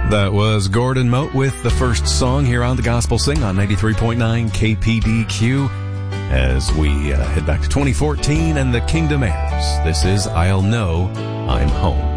That was Gordon Mote with the first song here on The Gospel Sing on 93.9 KPDQ. As we head back to 2014 and the Kingdom airs, this is I'll Know I'm Home.